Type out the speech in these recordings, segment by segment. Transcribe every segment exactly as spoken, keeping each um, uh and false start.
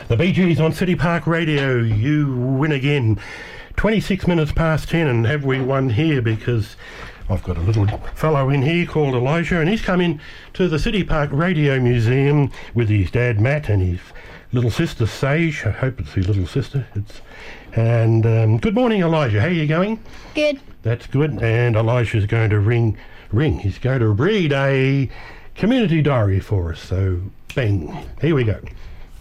The Bee Gees on City Park Radio. You win again. twenty-six minutes past ten, and have we won here? Because I've got a little fellow in here called Elijah, and he's come in to the City Park Radio Museum with his dad Matt and his little sister Sage. I hope it's his little sister. It's and um, good morning, Elijah. How are you going? Good. That's good. And Elijah's going to ring, ring. He's going to read a community diary for us. So, bang. Here we go.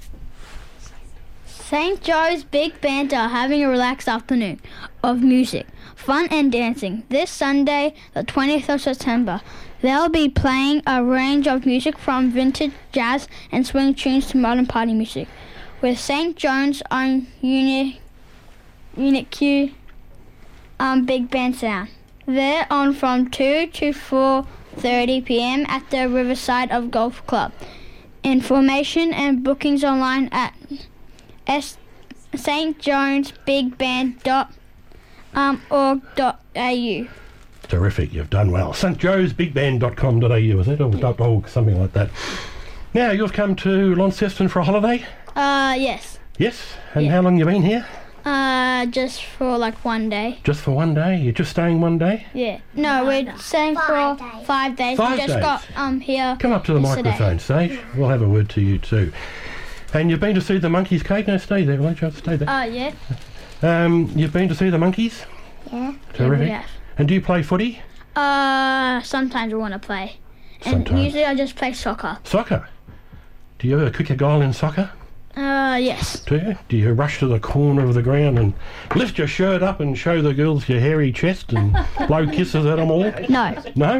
Saint Joe's Big Band are having a relaxed afternoon of music, fun and dancing. This Sunday, the twentieth of September, they'll be playing a range of music from vintage jazz and swing tunes to modern party music, with Saint John's own Unit, unit Q um, Big Band sound. They're on from two to four thirty p.m. at the Riverside of Golf Club. Information and bookings online at S St John's Big Band dot org dot a u. Terrific, you've done well. St Joe's Big Band dot com dot a u, is it? Or Yeah. .org, something like that. Now, you've come to Launceston for a holiday? Uh, yes. Yes? And Yeah. how long you been here? Uh, just for like one day. Just for one day? You're just staying one day? Yeah. No, we're staying for Five days. five days. Five we just days. got um here. Come up to the yesterday. microphone, Sage. We'll have a word to you too. And you've been to see the Monkeys Cave? No, stay there, won't you? Stay there. Uh, yeah. Um, you've been to see the Monkeys? Yeah. Terrific. Yeah, And do you play footy? Uh, sometimes we want to play, and Sometimes. usually I just play soccer. Soccer? Do you ever kick a goal in soccer? Uh, yes. Do you? Do you rush to the corner of the ground and lift your shirt up and show the girls your hairy chest and blow kisses at them all? No. No?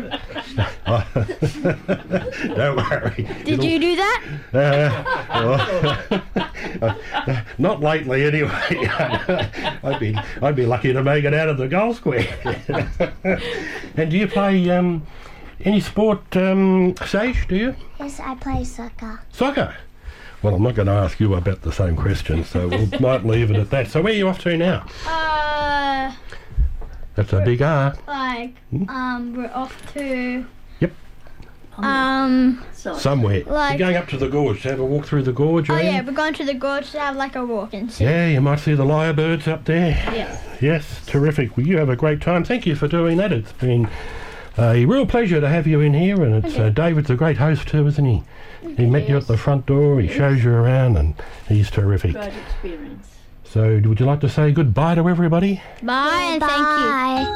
Don't worry. Did you do that? Uh, well, not lately, anyway. I'd be I'd be lucky to make it out of the goal square. And do you play um, any sport, um, Sage? Do you? Yes, I play soccer. Soccer. Well, I'm not going to ask you about the same question, so we might leave it at that. So where are you off to now? Uh, That's a big R. like um, we're off to. Yep. Um. Somewhere. Like- You're going up to the gorge to have a walk through the gorge, Oh are you? yeah, we're going to the gorge to have like a walk and see. Yeah, you might see the lyrebirds up there. Yeah. Yes, terrific. Well, you have a great time. Thank you for doing that. It's been a real pleasure to have you in here, and it's uh, David's a great host too, isn't he? He met you at the front door, he shows you around, and he's terrific. Great experience. So, would you like to say goodbye to everybody? Bye and thank you. Bye.